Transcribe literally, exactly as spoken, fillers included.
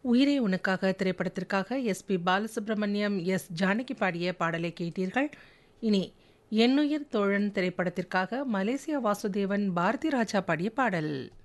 உயிரே உனக்காக திரைப்படத்திற்காக S B Balasubramaniam, S Janaki பாடிய பாடலை கேட்டீர்கள். இனி என்னுயிர் தோழன் திரைப்படத்திற்காக மலேசியா வாசுதேவன், பாரதி ராஜா பாடிய பாடல்.